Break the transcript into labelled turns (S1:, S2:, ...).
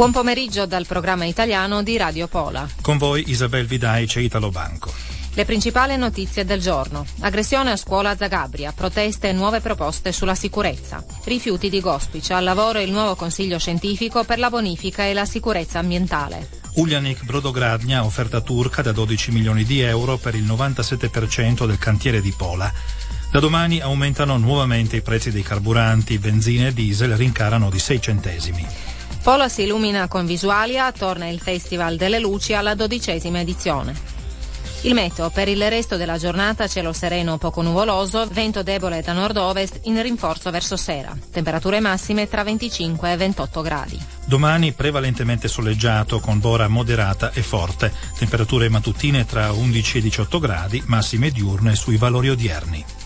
S1: Buon pomeriggio dal programma italiano di Radio Pola.
S2: Con voi Isabel Vidaic e Italo Banco.
S1: Le principali notizie del giorno. Aggressione a scuola a Zagabria, proteste e nuove proposte sulla sicurezza. Rifiuti di Gospicia, al lavoro il nuovo consiglio scientifico per la bonifica e la sicurezza ambientale.
S2: Uljanik Brodogradnia, offerta turca da 12 milioni di euro per il 97% del cantiere di Pola. Da domani aumentano nuovamente i prezzi dei carburanti, benzina e diesel rincarano di 6 centesimi.
S1: Pola si illumina con Visualia, torna il Festival delle Luci alla 12ª edizione. Il meteo: per il resto della giornata cielo sereno poco nuvoloso, vento debole da nord-ovest in rinforzo verso sera. Temperature massime tra 25 e 28 gradi.
S2: Domani prevalentemente soleggiato con bora moderata e forte. Temperature mattutine tra 11 e 18 gradi, massime diurne sui valori odierni.